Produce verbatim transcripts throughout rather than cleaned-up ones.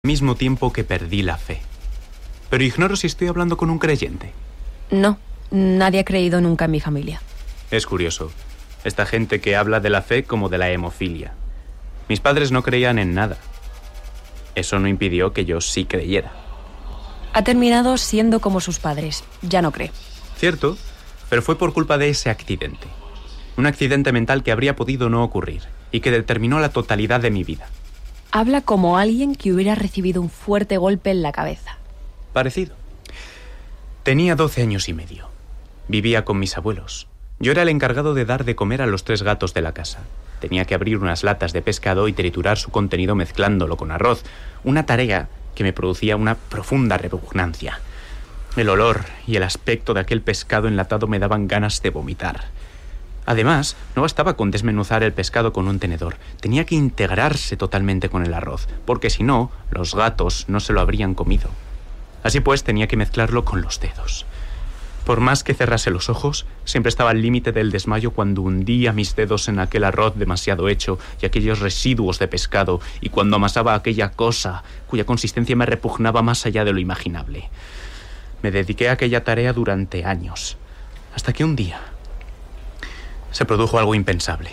Al mismo tiempo que perdí la fe. Pero ignoro si estoy hablando con un creyente. No, nadie ha creído nunca en mi familia. Es curioso. Esta gente que habla de la fe como de la hemofilia. Mis padres no creían en nada. Eso no impidió que yo sí creyera. Ha terminado siendo como sus padres. Ya no cree. Cierto, pero fue por culpa de ese accidente. Un accidente mental que habría podido no ocurrir y que determinó la totalidad de mi vida. Habla como alguien que hubiera recibido un fuerte golpe en la cabeza. Parecido. Tenía doce años y medio. Vivía con mis abuelos. Yo era el encargado de dar de comer a los tres gatos de la casa. Tenía que abrir unas latas de pescado y triturar su contenido mezclándolo con arroz. Una tarea que me producía una profunda repugnancia. El olor y el aspecto de aquel pescado enlatado me daban ganas de vomitar. Además, no bastaba con desmenuzar el pescado con un tenedor. Tenía que integrarse totalmente con el arroz, porque si no, los gatos no se lo habrían comido. Así pues, tenía que mezclarlo con los dedos. Por más que cerrase los ojos, siempre estaba al límite del desmayo cuando hundía mis dedos en aquel arroz demasiado hecho y aquellos residuos de pescado, y cuando amasaba aquella cosa cuya consistencia me repugnaba más allá de lo imaginable. Me dediqué a aquella tarea durante años, hasta que un día se produjo algo impensable.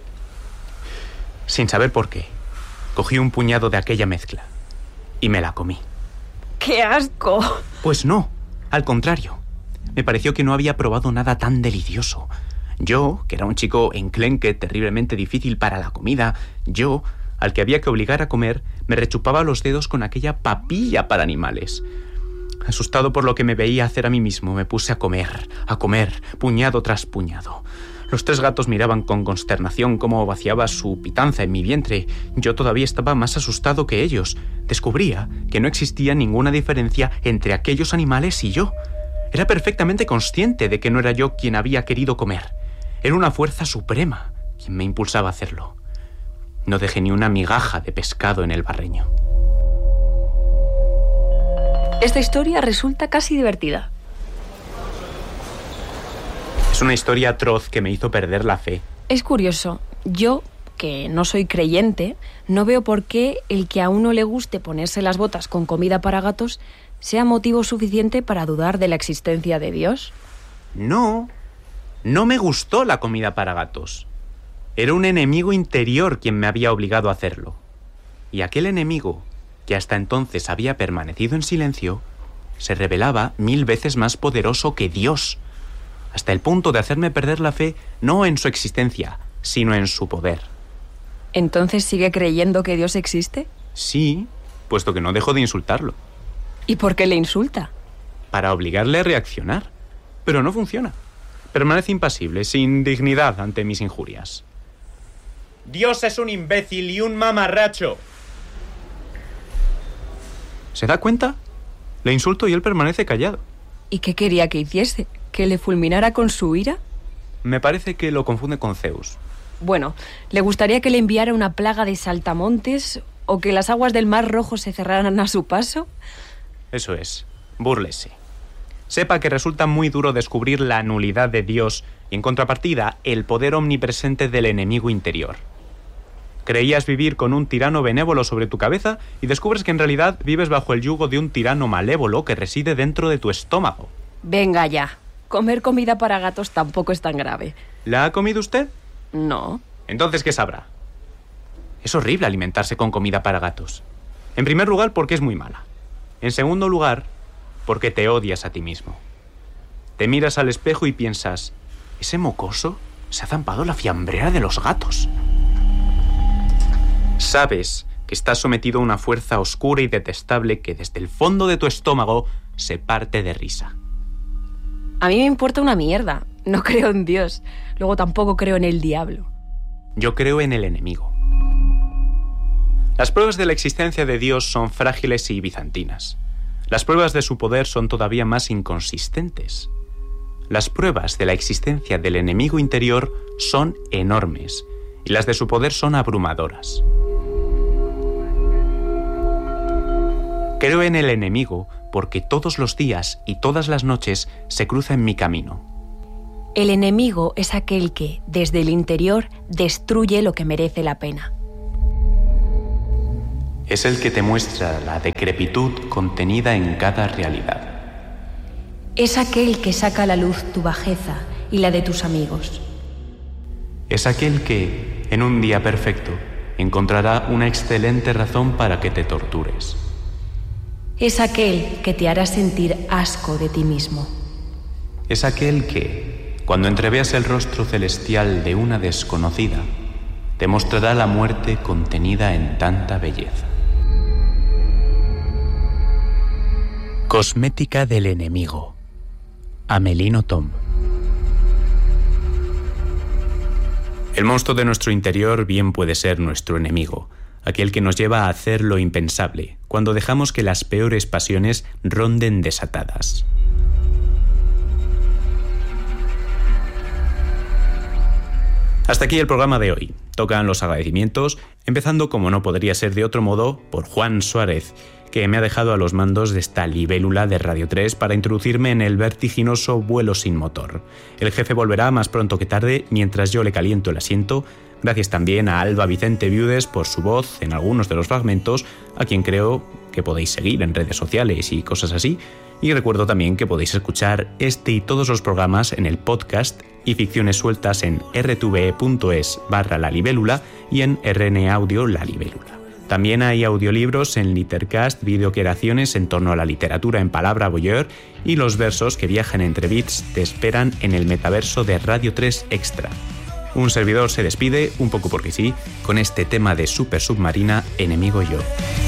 Sin saber por qué, cogí un puñado de aquella mezcla y me la comí. ¡Qué asco! Pues no, al contrario. Me pareció que no había probado nada tan delicioso. Yo, que era un chico enclenque, terriblemente difícil para la comida, yo, al que había que obligar a comer, me rechupaba los dedos con aquella papilla para animales. Asustado por lo que me veía hacer a mí mismo, me puse a comer, a comer, puñado tras puñado. Los tres gatos miraban con consternación cómo vaciaba su pitanza en mi vientre. Yo todavía estaba más asustado que ellos. Descubría que no existía ninguna diferencia entre aquellos animales y yo. Era perfectamente consciente de que no era yo quien había querido comer. Era una fuerza suprema quien me impulsaba a hacerlo. No dejé ni una migaja de pescado en el barreño. Esta historia resulta casi divertida. Es una historia atroz que me hizo perder la fe. Es curioso. Yo, que no soy creyente, no veo por qué el que a uno le guste ponerse las botas con comida para gatos sea motivo suficiente para dudar de la existencia de Dios. No, no me gustó la comida para gatos. Era un enemigo interior quien me había obligado a hacerlo. Y aquel enemigo, que hasta entonces había permanecido en silencio, se revelaba mil veces más poderoso que Dios, hasta el punto de hacerme perder la fe no en su existencia, sino en su poder. ¿Entonces sigue creyendo que Dios existe? Sí, puesto que no dejo de insultarlo. ¿Y por qué le insulta? Para obligarle a reaccionar. Pero no funciona. Permanece impasible, sin dignidad ante mis injurias. Dios es un imbécil y un mamarracho. ¿Se da cuenta? Le insulto y él permanece callado. ¿Y qué quería que hiciese? ¿Que le fulminara con su ira? Me parece que lo confunde con Zeus. Bueno, ¿le gustaría que le enviara una plaga de saltamontes o que las aguas del Mar Rojo se cerraran a su paso? Eso es. Búrlese. Sepa que resulta muy duro descubrir la nulidad de Dios y, en contrapartida, el poder omnipresente del enemigo interior. Creías vivir con un tirano benévolo sobre tu cabeza y descubres que en realidad vives bajo el yugo de un tirano malévolo que reside dentro de tu estómago. Venga ya. Comer comida para gatos tampoco es tan grave. ¿La ha comido usted? No. Entonces, ¿qué sabrá? Es horrible alimentarse con comida para gatos. En primer lugar, porque es muy mala. En segundo lugar, porque te odias a ti mismo. Te miras al espejo y piensas, ese mocoso se ha zampado la fiambrera de los gatos. Sabes que estás sometido a una fuerza oscura y detestable que desde el fondo de tu estómago se parte de risa. A mí me importa una mierda. No creo en Dios. Luego tampoco creo en el diablo. Yo creo en el enemigo. Las pruebas de la existencia de Dios son frágiles y bizantinas. Las pruebas de su poder son todavía más inconsistentes. Las pruebas de la existencia del enemigo interior son enormes y las de su poder son abrumadoras. Creo en el enemigo porque todos los días y todas las noches se cruza en mi camino. El enemigo es aquel que, desde el interior, destruye lo que merece la pena. Es el que te muestra la decrepitud contenida en cada realidad. Es aquel que saca a la luz tu bajeza y la de tus amigos. Es aquel que, en un día perfecto, encontrará una excelente razón para que te tortures. Es aquel que te hará sentir asco de ti mismo. Es aquel que, cuando entreveas el rostro celestial de una desconocida, te mostrará la muerte contenida en tanta belleza. Cosmética del enemigo. Amélie Nothomb. El monstruo de nuestro interior bien puede ser nuestro enemigo, aquel que nos lleva a hacer lo impensable, cuando dejamos que las peores pasiones ronden desatadas. Hasta aquí el programa de hoy. Tocan los agradecimientos, empezando, como no podría ser de otro modo, por Juan Suárez, que me ha dejado a los mandos de esta libélula de Radio tres para introducirme en el vertiginoso vuelo sin motor. El jefe volverá más pronto que tarde mientras yo le caliento el asiento. Gracias también a Alba Vicente Viudes por su voz en algunos de los fragmentos, a quien creo que podéis seguir en redes sociales y cosas así. Y recuerdo también que podéis escuchar este y todos los programas en el podcast y ficciones sueltas en r t v e punto es barra la libélula y en R N Audio La Libélula. También hay audiolibros en Litercast, videocreaciones en torno a la literatura en palabra voyeur y los versos que viajan entre bits te esperan en el metaverso de Radio tres Extra. Un servidor se despide, un poco porque sí, con este tema de Super Submarina, Enemigo Yo.